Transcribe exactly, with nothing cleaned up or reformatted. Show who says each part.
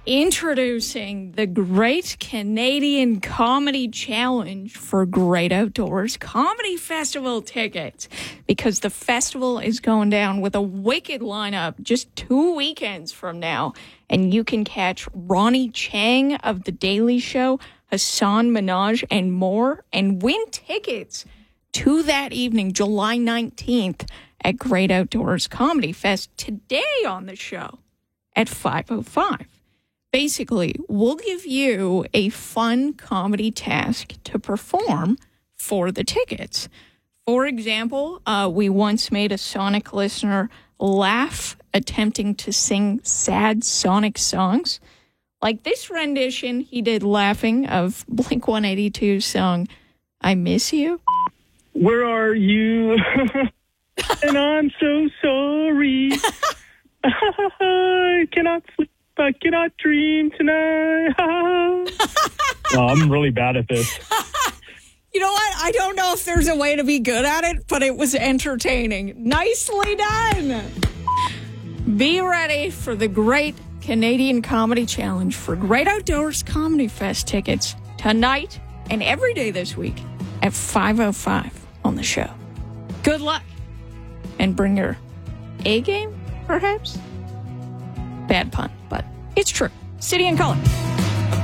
Speaker 1: Introducing the Great Canadian Comedy Challenge for Great Outdoors Comedy Festival tickets, because the festival is going down with a wicked lineup just two weekends from now. And you can catch Ronnie Chang of The Daily Show, Hassan Minaj, and more, and win tickets to that evening, July nineteenth, at Great Outdoors Comedy Fest, today on the show at five oh five. Basically, we'll give you a fun comedy task to perform for the tickets. For example, uh, we once made a Sonic listener laugh attempting to sing sad Sonic songs. Like this rendition he did laughing of Blink one eighty-two's song, I Miss You.
Speaker 2: Where are you? And I'm so sorry. I cannot sleep. I cannot dream tonight. Oh, I'm really bad at this.
Speaker 1: You know what? I don't know if there's a way to be good at it, but it was entertaining. Nicely done. Be ready for the Great Canadian Comedy Challenge for Great Outdoors Comedy Fest tickets tonight and every day this week at five oh five on the show. Good luck. And bring your A game, perhaps? Bad pun, but it's true. City and Color.